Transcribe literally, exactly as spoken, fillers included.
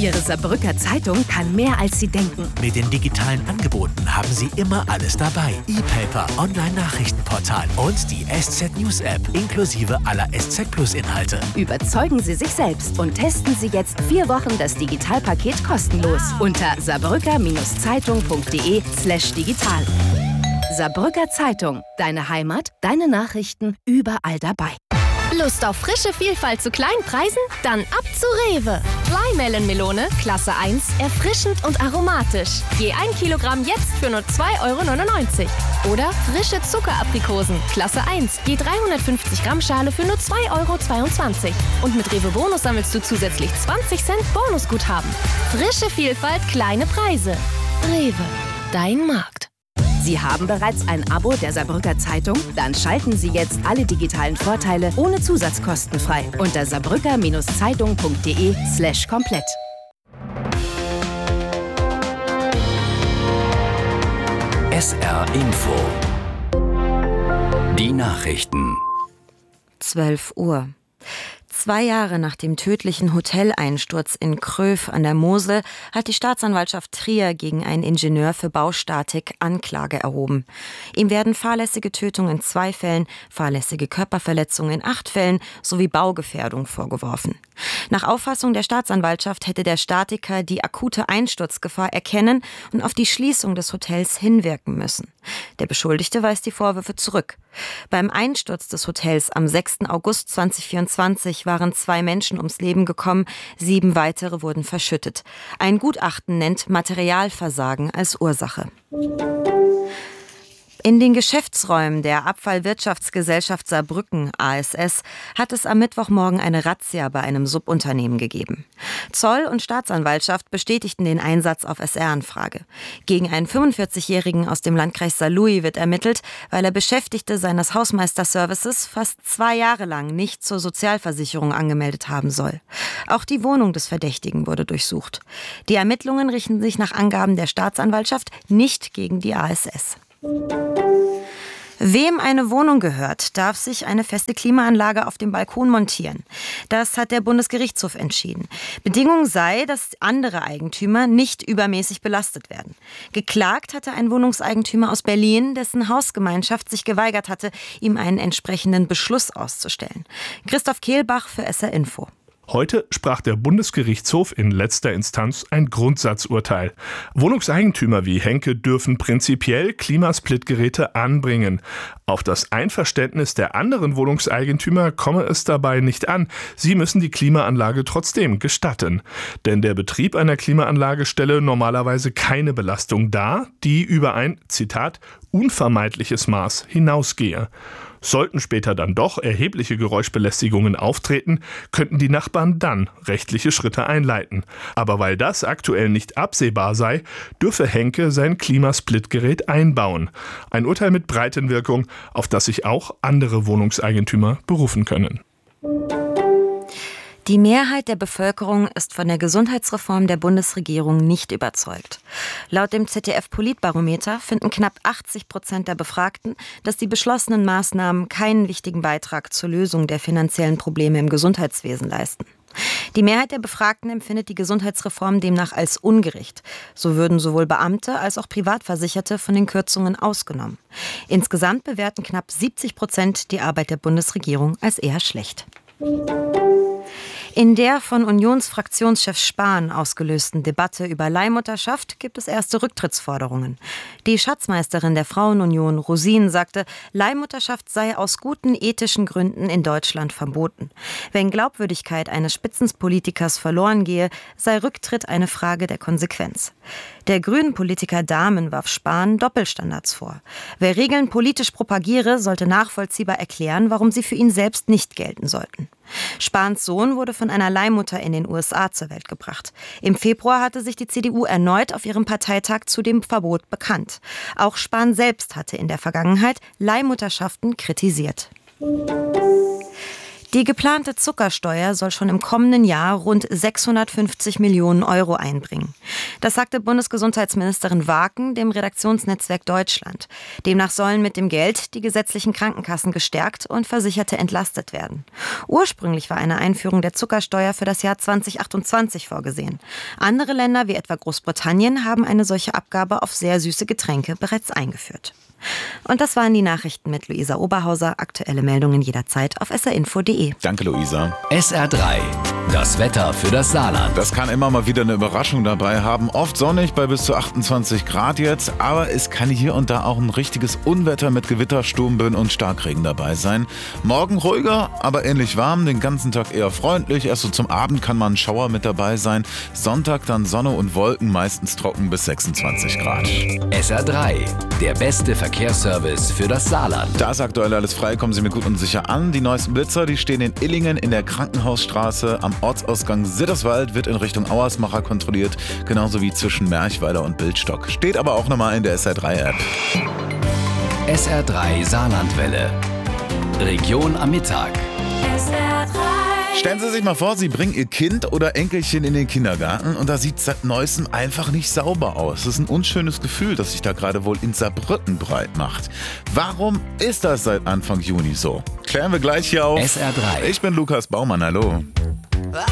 Ihre Saarbrücker Zeitung kann mehr, als Sie denken. Mit den digitalen Angeboten haben Sie immer alles dabei. E-Paper, Online-Nachrichtenportal und die S Z News App inklusive aller S Z Plus Inhalte. Überzeugen Sie sich selbst und testen Sie jetzt vier Wochen das Digitalpaket kostenlos unter saarbrücker-zeitung.de slash digital. Saarbrücker Zeitung. Deine Heimat, deine Nachrichten, überall dabei. Lust auf frische Vielfalt zu kleinen Preisen? Dann ab zu Rewe. Flymelon-Melone, Klasse eins, erfrischend und aromatisch. Je ein Kilogramm jetzt für nur zwei Euro neunundneunzig. Oder frische Zuckeraprikosen, Klasse eins, je dreihundertfünfzig Gramm Schale für nur zwei Euro zweiundzwanzig. Und mit Rewe Bonus sammelst du zusätzlich zwanzig Cent Bonusguthaben. Frische Vielfalt, kleine Preise. Rewe, dein Markt. Sie haben bereits ein Abo der Saarbrücker Zeitung? Dann schalten Sie jetzt alle digitalen Vorteile ohne Zusatzkosten frei unter saarbrücker-zeitung.de slash komplett. S R Info. Die Nachrichten. zwölf Uhr. Zwei Jahre nach dem tödlichen Hoteleinsturz in Kröv an der Mosel hat die Staatsanwaltschaft Trier gegen einen Ingenieur für Baustatik Anklage erhoben. Ihm werden fahrlässige Tötung in zwei Fällen, fahrlässige Körperverletzung in acht Fällen sowie Baugefährdung vorgeworfen. Nach Auffassung der Staatsanwaltschaft hätte der Statiker die akute Einsturzgefahr erkennen und auf die Schließung des Hotels hinwirken müssen. Der Beschuldigte weist die Vorwürfe zurück. Beim Einsturz des Hotels am sechsten August zweitausendvierundzwanzig waren zwei Menschen ums Leben gekommen, sieben weitere wurden verschüttet. Ein Gutachten nennt Materialversagen als Ursache. In den Geschäftsräumen der Abfallwirtschaftsgesellschaft Saarbrücken A S S hat es am Mittwochmorgen eine Razzia bei einem Subunternehmen gegeben. Zoll und Staatsanwaltschaft bestätigten den Einsatz auf S R-Anfrage. Gegen einen fünfundvierzigjährigen aus dem Landkreis Saarlouis wird ermittelt, weil er Beschäftigte seines Hausmeisterservices fast zwei Jahre lang nicht zur Sozialversicherung angemeldet haben soll. Auch die Wohnung des Verdächtigen wurde durchsucht. Die Ermittlungen richten sich nach Angaben der Staatsanwaltschaft nicht gegen die A S S. Wem eine Wohnung gehört, darf sich eine feste Klimaanlage auf dem Balkon montieren. Das hat der Bundesgerichtshof entschieden. Bedingung sei, dass andere Eigentümer nicht übermäßig belastet werden. Geklagt hatte ein Wohnungseigentümer aus Berlin, dessen Hausgemeinschaft sich geweigert hatte, ihm einen entsprechenden Beschluss auszustellen. Christoph Kehlbach für S R Info. Heute sprach der Bundesgerichtshof in letzter Instanz ein Grundsatzurteil. Wohnungseigentümer wie Henke dürfen prinzipiell Klimasplitgeräte anbringen. Auf das Einverständnis der anderen Wohnungseigentümer komme es dabei nicht an. Sie müssen die Klimaanlage trotzdem gestatten. Denn der Betrieb einer Klimaanlage stelle normalerweise keine Belastung dar, die über ein, Zitat, unvermeidliches Maß hinausgehe. Sollten später dann doch erhebliche Geräuschbelästigungen auftreten, könnten die Nachbarn dann rechtliche Schritte einleiten. Aber weil das aktuell nicht absehbar sei, dürfe Henke sein Klimasplitgerät einbauen. Ein Urteil mit Breitenwirkung, auf das sich auch andere Wohnungseigentümer berufen können. Die Mehrheit der Bevölkerung ist von der Gesundheitsreform der Bundesregierung nicht überzeugt. Laut dem Z D F-Politbarometer finden knapp achtzig Prozent der Befragten, dass die beschlossenen Maßnahmen keinen wichtigen Beitrag zur Lösung der finanziellen Probleme im Gesundheitswesen leisten. Die Mehrheit der Befragten empfindet die Gesundheitsreform demnach als ungerecht. So würden sowohl Beamte als auch Privatversicherte von den Kürzungen ausgenommen. Insgesamt bewerten knapp siebzig Prozent die Arbeit der Bundesregierung als eher schlecht. In der von Unionsfraktionschef Spahn ausgelösten Debatte über Leihmutterschaft gibt es erste Rücktrittsforderungen. Die Schatzmeisterin der Frauenunion, Rosin, sagte, Leihmutterschaft sei aus guten ethischen Gründen in Deutschland verboten. Wenn Glaubwürdigkeit eines Spitzenpolitikers verloren gehe, sei Rücktritt eine Frage der Konsequenz. Der Grünen-Politiker Dahmen warf Spahn Doppelstandards vor. Wer Regeln politisch propagiere, sollte nachvollziehbar erklären, warum sie für ihn selbst nicht gelten sollten. Spahns Sohn wurde von einer Leihmutter in den U S A zur Welt gebracht. Im Februar hatte sich die C D U erneut auf ihrem Parteitag zu dem Verbot bekannt. Auch Spahn selbst hatte in der Vergangenheit Leihmutterschaften kritisiert. Die geplante Zuckersteuer soll schon im kommenden Jahr rund sechshundertfünfzig Millionen Euro einbringen. Das sagte Bundesgesundheitsministerin Waken dem Redaktionsnetzwerk Deutschland. Demnach sollen mit dem Geld die gesetzlichen Krankenkassen gestärkt und Versicherte entlastet werden. Ursprünglich war eine Einführung der Zuckersteuer für das Jahr zweitausendachtundzwanzig vorgesehen. Andere Länder wie etwa Großbritannien haben eine solche Abgabe auf sehr süße Getränke bereits eingeführt. Und das waren die Nachrichten mit Luisa Oberhauser. Aktuelle Meldungen jederzeit auf s r info punkt d e. Danke, Luisa. S R drei. Das Wetter für das Saarland. Das kann immer mal wieder eine Überraschung dabei haben. Oft sonnig bei bis zu achtundzwanzig Grad jetzt. Aber es kann hier und da auch ein richtiges Unwetter mit Gewitter, Sturmböen und Starkregen dabei sein. Morgen ruhiger, aber ähnlich warm. Den ganzen Tag eher freundlich. Erst so zum Abend kann mal ein Schauer mit dabei sein. Sonntag dann Sonne und Wolken, meistens trocken bis sechsundzwanzig Grad. S R drei. Der beste Verkehrsservice für das Saarland. Da ist aktuell alles frei. Kommen Sie mir gut und sicher an. Die neuesten Blitzer, die stehen in Illingen in der Krankenhausstraße. Am Ortsausgang Sitterswald wird in Richtung Auersmacher kontrolliert, genauso wie zwischen Merchweiler und Bildstock. Steht aber auch nochmal in der S R drei App. S R drei Saarlandwelle. Region am Mittag. S R drei. Stellen Sie sich mal vor, Sie bringen Ihr Kind oder Enkelchen in den Kindergarten und da sieht es seit Neuestem einfach nicht sauber aus. Das ist ein unschönes Gefühl, das sich da gerade wohl in Saarbrücken breit macht. Warum ist das seit Anfang Juni so? Klären wir gleich hier auf S R drei. Ich bin Lukas Baumann, hallo.